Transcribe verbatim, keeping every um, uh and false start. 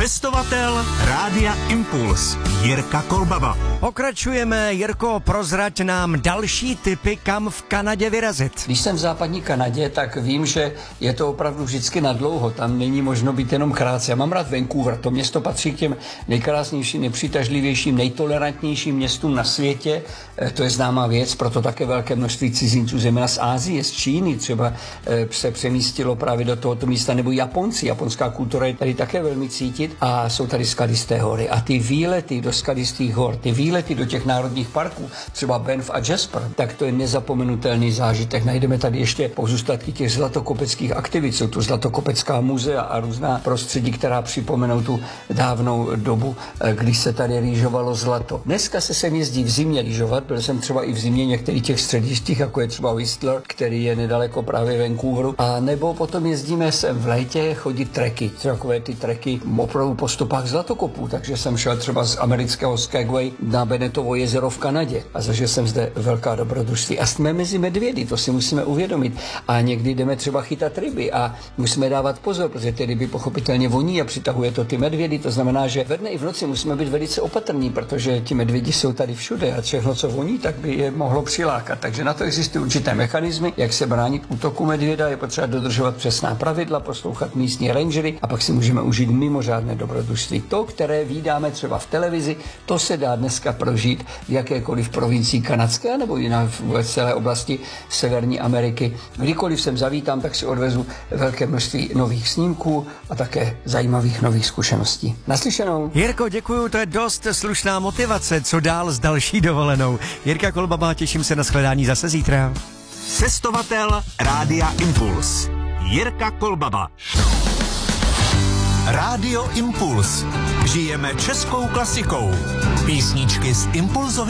Cestovatel Rádia Impuls Jirka Kolbaba. Pokračujeme. Jirko, prozrať nám další tipy, kam v Kanadě vyrazit. Když jsem v západní Kanadě, tak vím, že je to opravdu vždycky nadlouho. Tam není možno být jenom krátce. Já mám rád Vancouver. To město patří k těm nejkrásnějším, nejpřitažlivějším, nejtolerantnějším městům na světě. To je známá věc, proto také velké množství cizinců, zejména z Asie, z Číny třeba se přemístilo právě do tohoto místa, nebo Japonci. Japonská kultura je tady také velmi cítit a jsou tady skalisté hory. A ty výlety do skalistých hor, ty výlety do těch národních parků, třeba Banff a Jasper, tak to je nezapomenutelný zážitek. Najdeme tady ještě pozůstatky těch zlatokopeckých aktivit, jsou tu zlatokopecká muzea a různá prostředí, která připomenou tu dávnou dobu, když se tady rýžovalo zlato. Dneska se sem jezdí v zimě rýžovat, byl jsem třeba i v zimě některých těch středištích, jako je třeba Whistler, který je nedaleko právě Vancouveru, a nebo potom jezdíme sem v létě chodit treky, takové ty treky opravdu po stopách zlatokopů, takže jsem šel třeba z amerického Skagway na Bennettovo jezero v Kanadě a zažil jsem zde velká dobrodružství. A jsme mezi medvědy, to si musíme uvědomit. A někdy jdeme třeba chytat ryby a musíme dávat pozor, protože ty ryby pochopitelně voní a přitahuje to ty medvědy. To znamená, že ve dne i v noci musíme být velice opatrní, protože ti medvědi jsou tady všude a všechno, co voní, tak by je mohlo přilákat. Takže na to existují určité mechanismy, jak se bránit útoku medvěda. Je potřeba dodržovat přesná pravidla, poslouchat místní rangery a pak si můžeme užít mimořádné dobrodružství. To, které vídáme třeba v televizi, to se dá dneska prožít v jakékoliv provincii kanadské nebo jinak v celé oblasti Severní Ameriky. Kdykoliv sem zavítám, tak si odvezu velké množství nových snímků a také zajímavých nových zkušeností. Naslyšenou. Jirko, děkuju, to je dost slušná motivace. Co dál s další dovolenou? Jirka Kolbaba, těším se na shledání zase zítra. Cestovatel Rádia Impuls Jirka Kolbaba. Rádio Impuls. Žijeme českou klasikou. Písničky z impulzových